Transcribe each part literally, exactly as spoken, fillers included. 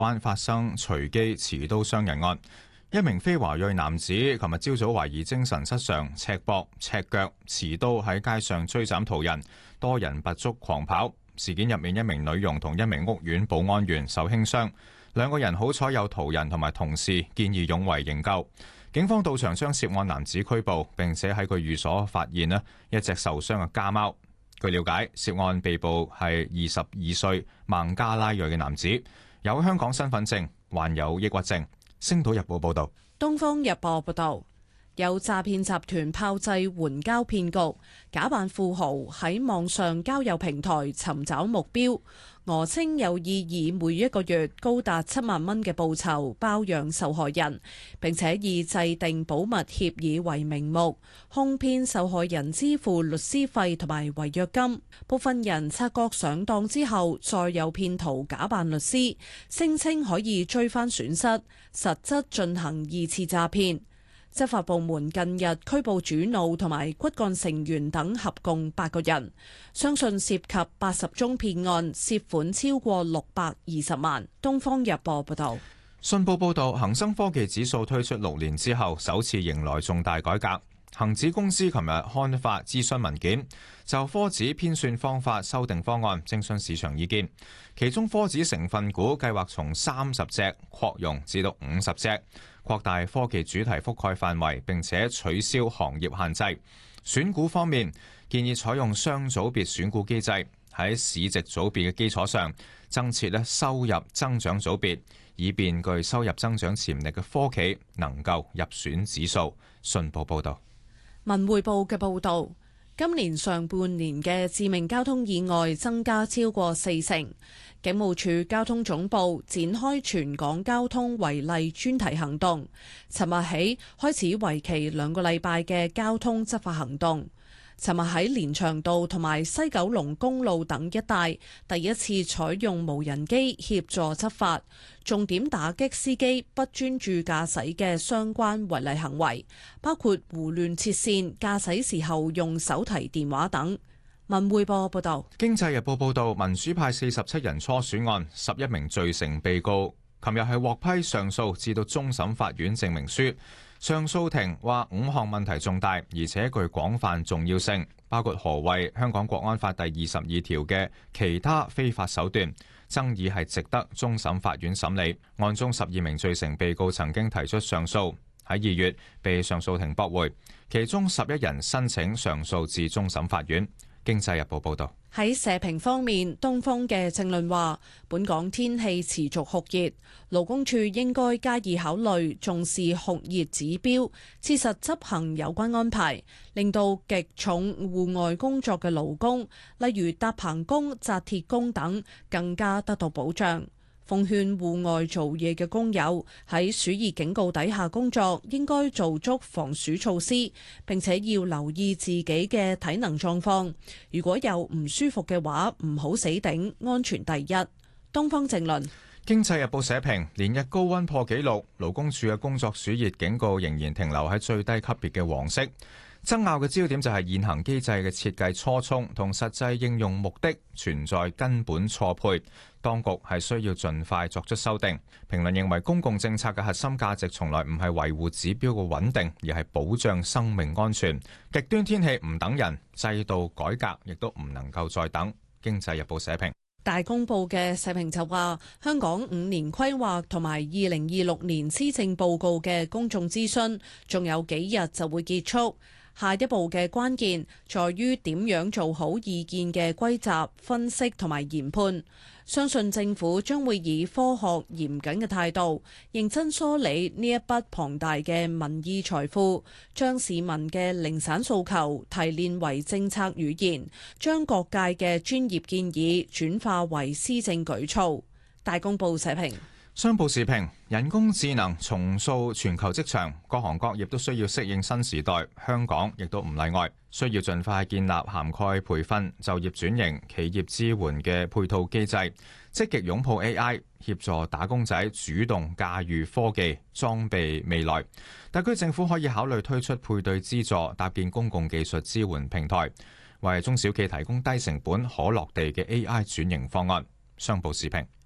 灣發生隨機持刀傷人案，一名非華裔男子琴日朝早懷疑精神失常，赤膊、赤腳、持刀喺街上追斬途人，多人拔足狂跑。事件入面一名女傭同一名屋苑保安員受輕傷，兩個人好彩有途人同埋同事見義勇為營救。警方到場將涉案男子拘捕，並且喺佢寓所發現咧一隻受傷嘅家貓。據了解，涉案被捕係二十二歲孟加拉裔嘅男子，有香港身份證，患有抑鬱症。星島日報報道。 東方日報報道，有詐騙集團炮製援交騙局，假扮富豪喺網上交友平台尋找目標，訛稱有意以每一個月高達七萬蚊嘅報酬包養受害人，並且以制定保密協議為名目，哄騙受害人支付律師費同埋違約金。部分人察覺上當之後，再有騙徒假扮律師，聲稱可以追翻損失，實質進行二次詐騙。執法部門近日拘捕主腦同埋骨幹成員等合共八個人，相信涉及八十宗騙案，涉款超過六百二十萬。東方日報報道。 信報報道，恒生科技指數推出六年之後，首次迎來重大改革。恒指公司琴日刊發諮詢文件，就科指編算方法修訂方案徵詢市場意見。其中科指成分股計劃從三十隻擴容至到五十隻，擴大科技主題覆蓋範圍，並且取消行業限制。選股方面，建議採用雙組別選股機制，喺市值組別嘅基礎上增設咧收入增長組別，以便具收入增長潛力嘅科企能夠入選指數。信報報道。 文匯報嘅報導，今年上半年嘅致命交通意外增加超過四成。警務處交通總部展開全港交通違例專題行動，尋日起開始為期兩個禮拜嘅交通執法行動。尋日喺連翔道同埋西九龍公路等一帶，第一次採用無人機協助執法，重點打擊司機不專注駕駛嘅相關違例行為，包括胡亂切線、駕駛時候用手提電話等。文匯報報道。 經濟日報報道，民主派四十七人初選案，十一名罪成被告，琴日係獲批上訴至到終審法院證明書。上訴庭話五項問題重大，而且具廣泛重要性，包括何謂香港國安法第二十二條嘅其他非法手段，爭議係值得終審法院審理。案中十二名罪成被告曾經提出上訴，喺二月被上訴庭駁回，其中十一人申請上訴至終審法院。經濟日報報道。 喺社評方面，東方嘅政論話，本港天氣持續酷熱，勞工處應該加以考慮，重視酷熱指標，切實執行有關安排，令到極重戶外工作嘅勞工，例如搭棚工、紮鐵工等，更加得到保障。奉勸戶外做嘢嘅工友喺暑熱警告底下工作，應該做足防暑措施，並且要留意自己嘅體能狀況。如果有唔舒服嘅話，唔好死頂，安全第一。東方正論。 經濟日報社評，連日高溫破紀錄，勞工處嘅工作暑熱警告仍然停留喺最低級別嘅黃色。爭拗嘅焦點就係現行機制嘅設計初衷同實際應用目的存在根本錯配，當局係需要盡快作出修訂。評論認為，公共政策嘅核心價值從來唔係維護指標嘅穩定，而係保障生命安全。極端天氣唔等人，制度改革亦都唔能夠再等。經濟日報社評。 大公報嘅社評就話，香港五年規劃同埋二零二六年施政報告嘅公眾諮詢仲有幾日就會結束。下一步嘅關鍵在於點樣做好意見嘅歸集、分析同埋研判。相信政府將會以科學嚴謹嘅態度，認真梳理呢一筆龐大嘅民意財富，將市民嘅零散訴求提煉為政策語言，將各界嘅專業建議轉化為施政舉措。大公報社評。 商報時評，人工智能重塑全球職場，各行各業都需要適應新時代，香港亦都唔例外，需要盡快建立涵蓋培訓、就業轉型、企業支援嘅配套機制，積極擁抱 A I， 協助打工仔主動駕馭科技，裝備未來。特區政府可以考慮推出配對資助，搭建公共技術支援平台，為中小企提供低成本可落地嘅 A I 轉型方案。商報時評。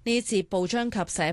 呢節報章及社